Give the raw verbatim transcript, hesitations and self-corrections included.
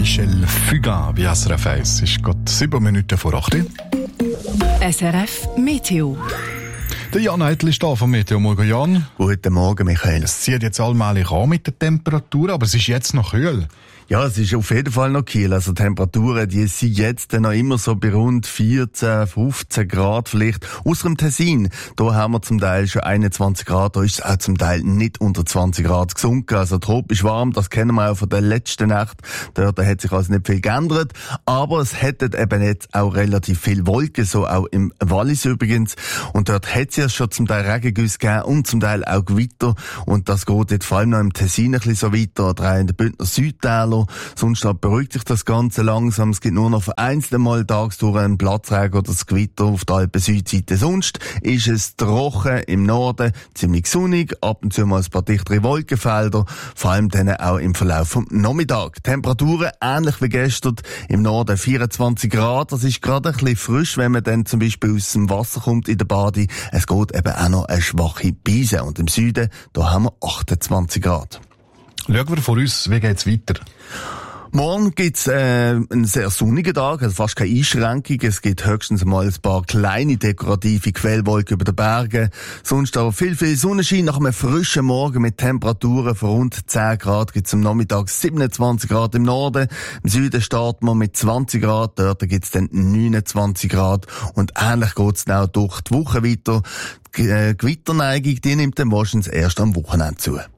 Michel Fugain bei S R F eins. Es ist gerade sieben Minuten vor acht. S R F Meteo. Der Jan Eitel ist da vom Meteo. Morgen, Jan. Guten Morgen, Michael. Es zieht jetzt allmählich an mit der Temperatur, aber es ist jetzt noch kühl. Ja, es ist auf jeden Fall noch kühl. Also Temperaturen, die sind jetzt noch immer so bei rund vierzehn, fünfzehn Grad vielleicht. Ausser dem Tessin, da haben wir zum Teil schon einundzwanzig Grad, da ist es auch zum Teil nicht unter zwanzig Grad gesunken. Also tropisch warm, das kennen wir auch von der letzten Nacht. Dort hat sich also nicht viel geändert. Aber es hätten eben jetzt auch relativ viel Wolken, so auch im Wallis übrigens. Und dort hat es ja schon zum Teil Regengüsse gegeben und zum Teil auch Gewitter. Und das geht jetzt vor allem noch im Tessin ein bisschen so weiter, oder auch in den Bündner Südtäler. Sonst beruhigt sich das Ganze langsam. Es gibt nur noch vereinzelt mal tagsdurch einen Platzregen oder das Gewitter auf der Alpen-Südseite. Sonst ist es trocken im Norden, ziemlich sonnig, ab und zu mal ein paar dichtere Wolkenfelder, vor allem dann auch im Verlauf vom Nachmittag. Temperaturen ähnlich wie gestern, im Norden vierundzwanzig Grad. Das ist gerade ein bisschen frisch, wenn man dann zum Beispiel aus dem Wasser kommt in der Bade. Es geht eben auch noch eine schwache Brise. Und im Süden, da haben wir achtundzwanzig Grad. Schauen wir vor uns, wie geht's weiter? Morgen gibt's äh, einen sehr sonnigen Tag, also fast keine Einschränkung. Es gibt höchstens mal ein paar kleine dekorative Quellwolken über den Bergen. Sonst aber viel, viel Sonnenschein. Nach einem frischen Morgen mit Temperaturen von rund zehn Grad gibt's am Nachmittag siebenundzwanzig Grad im Norden. Im Süden starten wir mit zwanzig Grad, dort gibt's dann neunundzwanzig Grad. Und ähnlich geht's dann auch durch die Woche weiter. Die äh, Gewitterneigung, die nimmt dann wahrscheinlich erst am Wochenende zu.